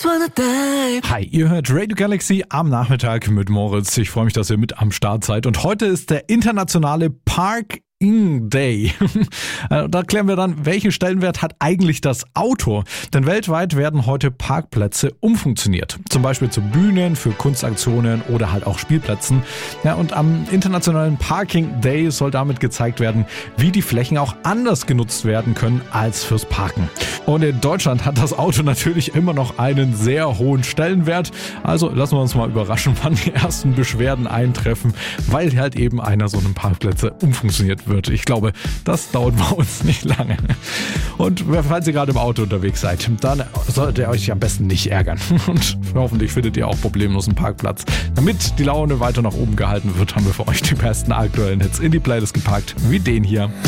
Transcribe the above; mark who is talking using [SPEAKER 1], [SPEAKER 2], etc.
[SPEAKER 1] Hi, ihr hört Radio Galaxy am Nachmittag mit Moritz. Ich freue mich, dass ihr mit am Start seid. Und heute ist der internationale Parking Day. Da klären wir dann, welchen Stellenwert hat eigentlich das Auto? Denn weltweit werden heute Parkplätze umfunktioniert. Zum Beispiel zu Bühnen, für Kunstaktionen oder halt auch Spielplätzen. Ja, und am internationalen Parking Day soll damit gezeigt werden, wie die Flächen auch anders genutzt werden können als fürs Parken. Und in Deutschland hat das Auto natürlich immer noch einen sehr hohen Stellenwert. Also lassen wir uns mal überraschen, wann die ersten Beschwerden eintreffen, weil halt eben einer so einen Parkplätze umfunktioniert wird. Ich glaube, das dauert bei uns nicht lange. Und falls ihr gerade im Auto unterwegs seid, dann solltet ihr euch am besten nicht ärgern. Und hoffentlich findet ihr auch problemlos einen Parkplatz. Damit die Laune weiter nach oben gehalten wird, haben wir für euch die besten aktuellen Hits in die Playlist gepackt, wie den hier.